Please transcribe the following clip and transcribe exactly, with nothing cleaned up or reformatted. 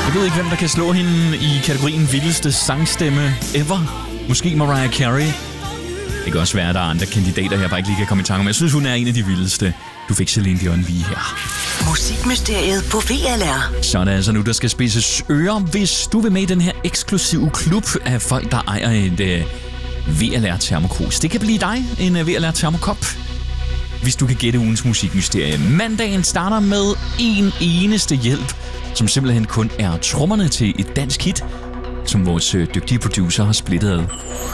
Jeg ved ikke, hvem der kan slå hende i kategorien vildeste sangstemme ever. Måske Mariah Carey. Det kan også være, at der er andre kandidater her, jeg bare ikke lige kan komme i tanke om. Jeg synes, hun er en af de vildeste. Du fik Celine Dion lige her. Musikmysteriet på V L R. Så er det altså nu, der skal spidses ører, hvis du vil med i den her eksklusive klub af folk, der ejer et uh, V L R termokrus. Det kan blive dig, en uh, V L R termokop, hvis du kan gætte ugens musikmysterie. Mandagen starter med en eneste hjælp, som simpelthen kun er trommerne til et dansk hit, som vores uh, dygtige producer har splittet ad.